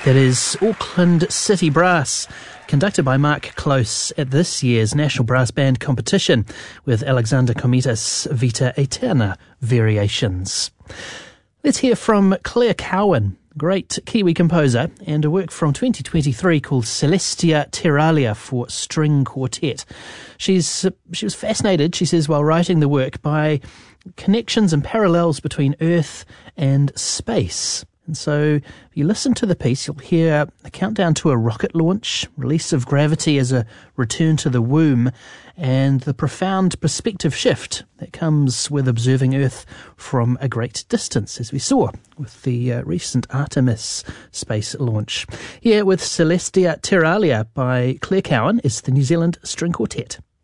That is Auckland City Brass, conducted by Mark Close at this year's National Brass Band competition with Alexander Comita's Vita Aeterna variations. Let's hear from Claire Cowan, great Kiwi composer, and a work from 2023 called Celestia Terralia for string quartet. She was fascinated, she says, while writing the work by connections and parallels between Earth and space. And so if you listen to the piece, you'll hear a countdown to a rocket launch, release of gravity as a return to the womb, and the profound perspective shift that comes with observing Earth from a great distance, as we saw with the recent Artemis space launch. Here with Celestia Terralia by Claire Cowan is the New Zealand String Quartet.